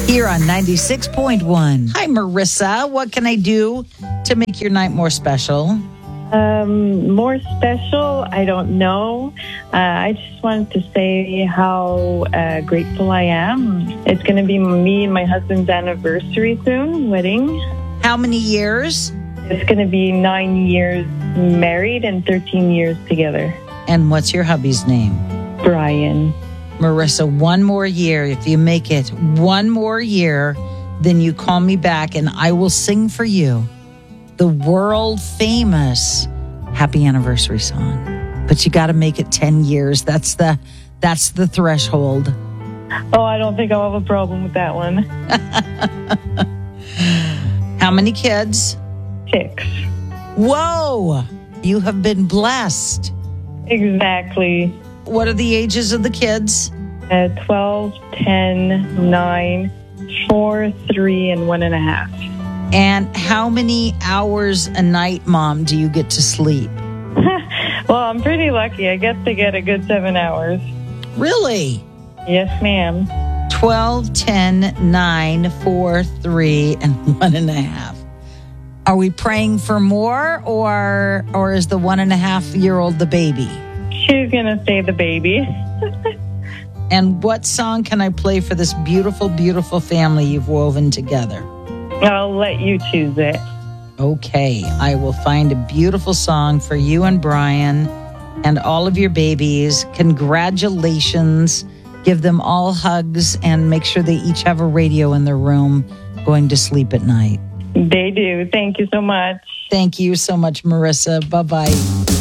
Here on 96.1. Hi, Marissa. What can I do to make your night more special? More special, I don't know. I just wanted to say how grateful I am. It's going to be me and my husband's anniversary soon, wedding. How many years? It's going to be 9 years married and 13 years together. And what's your hubby's name? Brian. Marissa, one more year. If you make it one more year, then you call me back and I will sing for you the world famous happy anniversary song. But you got to make it 10 years. That's the threshold. Oh, I don't think I'll have a problem with that one. How many kids? 6. Whoa! You have been blessed. Exactly. What are the ages of the kids? 12, 10, 9, 4, 3, and 1.5. And how many hours a night, Mom, do you get to sleep? Well, I'm pretty lucky. I get to get a good 7 hours. Really? Yes, ma'am. 12, 10, 9, 4, 3, and 1.5. Are we praying for more, or is the 1.5-year-old the baby? She's going to stay the baby. And what song can I play for this beautiful, beautiful family you've woven together? I'll let you choose it. Okay, I will find a beautiful song for you and Brian and all of your babies. Congratulations. Give them all hugs and make sure they each have a radio in their room going to sleep at night. They do. Thank you so much. Thank you so much, Marissa. Bye-bye.